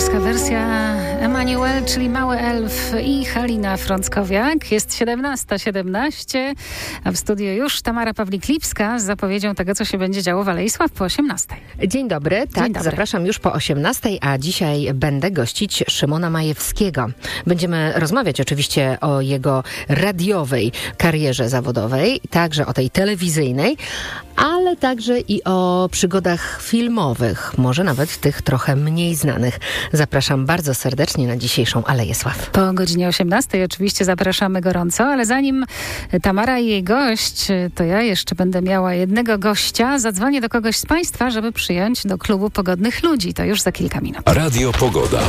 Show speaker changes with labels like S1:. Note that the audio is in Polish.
S1: polska wersja Emanuel, czyli Mały Elf i Halina Frąckowiak. Jest 17:17, a w studiu już Tamara Pawlik-Lipska z zapowiedzią tego, co się będzie działo w Alei Sław po 18:00.
S2: Dzień dobry, tak,
S1: Dzień dobry.
S2: Zapraszam już po 18:00, a dzisiaj będę gościć Szymona Majewskiego. Będziemy rozmawiać oczywiście o jego radiowej karierze zawodowej, także o tej telewizyjnej, ale także i o przygodach filmowych, może nawet tych trochę mniej znanych. Zapraszam bardzo serdecznie na dzisiejszą Aleję Sław.
S1: Po godzinie 18:00 oczywiście zapraszamy gorąco, ale zanim Tamara i jej gość, to ja jeszcze będę miała jednego gościa. Zadzwonię do kogoś z Państwa, żeby przyjąć do klubu Pogodnych Ludzi. To już za kilka minut.
S3: Radio Pogoda.